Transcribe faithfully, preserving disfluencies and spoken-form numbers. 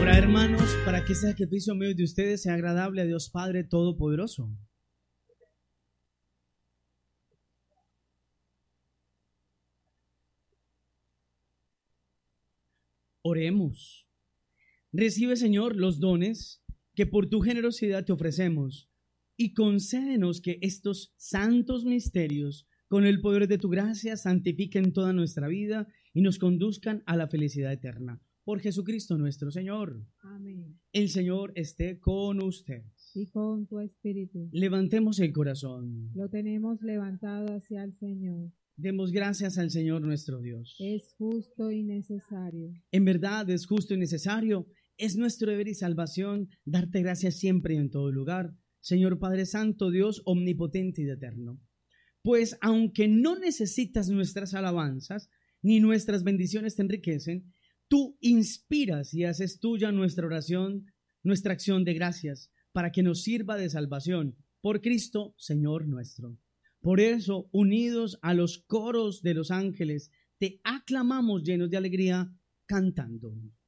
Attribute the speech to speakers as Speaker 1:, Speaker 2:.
Speaker 1: Ahora, hermanos, para que este sacrificio medio de ustedes sea agradable a Dios Padre Todopoderoso. Oremos. Recibe, Señor, los dones que por tu generosidad te ofrecemos y concédenos que estos santos misterios, con el poder de tu gracia, santifiquen toda nuestra vida y nos conduzcan a la felicidad eterna. Por Jesucristo nuestro Señor.
Speaker 2: Amén.
Speaker 1: El Señor esté con ustedes.
Speaker 2: Y con tu espíritu.
Speaker 1: Levantemos el corazón.
Speaker 2: Lo tenemos levantado hacia el Señor.
Speaker 1: Demos gracias al Señor nuestro Dios.
Speaker 2: Es justo y necesario.
Speaker 1: En verdad es justo y necesario. Es nuestro deber y salvación darte gracias siempre y en todo lugar, Señor Padre Santo, Dios omnipotente y eterno. Pues aunque no necesitas nuestras alabanzas, ni nuestras bendiciones te enriquecen, tú inspiras y haces tuya nuestra oración, nuestra acción de gracias, para que nos sirva de salvación por Cristo, Señor nuestro. Por eso, unidos a los coros de los ángeles, te aclamamos llenos de alegría, cantando.